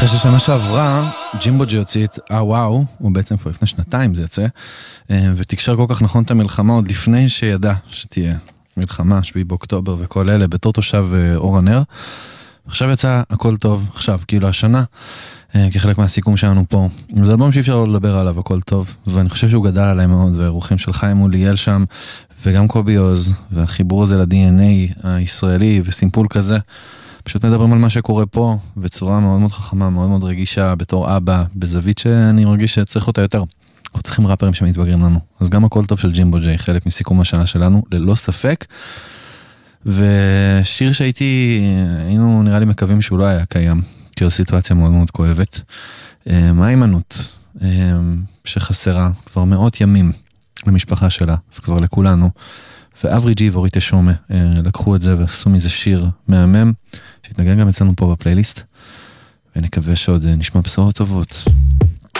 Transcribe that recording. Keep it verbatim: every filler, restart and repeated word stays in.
אחרי ששנה שעברה, ג'ימבוג'י הוציא את אה וואו, הוא בעצם כבר לפני שנתיים זה יצא, ותקשר כל כך נכון את המלחמה עוד לפני שידע שתהיה מלחמה, שביעי באוקטובר וכל אלה, בתור תושב אור הנר. עכשיו יצא הכל טוב, עכשיו, כאילו השנה, כחלק מהסיכום שלנו פה. זה אלבום שאי אפשר לדבר עליו, הכל טוב, ואני חושב שהוא גדל עליי מאוד, והרוחים של חיים מוליאל שם, וגם קובי עוז, והחיבור הזה ל-די אן איי הישראלי, וסימפול כזה, פשוט מדברים על מה שקורה פה, בצורה מאוד מאוד חכמה, מאוד מאוד רגישה, בתור אבא, בזווית שאני מרגיש שצריך אותה יותר. אנחנו צריכים ראפרים שמתבגרים לנו. אז גם הכל טוב של ג'ימבוג'י, חלק מסיכום השנה שלנו, ללא ספק. ושיר שהייתי, היינו נראה לי מקווים שהוא לא היה קיים, כי זו סיטואציה מאוד מאוד כואבת. מהאימנות, שחסרה כבר מאות ימים למשפחה שלה, וכבר לכולנו. ואברי ג'י ואורית ישומע לקחו את זה ועשו מזה שיר מהמם, שהתנגן גם אצלנו פה בפלייליסט, ונקווה שעוד נשמע בשורות טובות.